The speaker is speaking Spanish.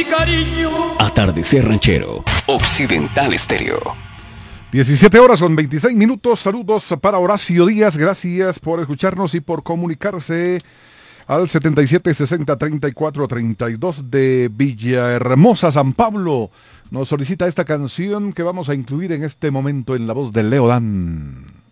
mi cariño. Atardecer Ranchero, Occidental Estéreo. 17 horas con 26 minutos. Saludos para Horacio Díaz. Gracias por escucharnos y por comunicarse al 7760-3432 de Villahermosa, San Pablo. Nos solicita esta canción que vamos a incluir en este momento en la voz de Leo Dan.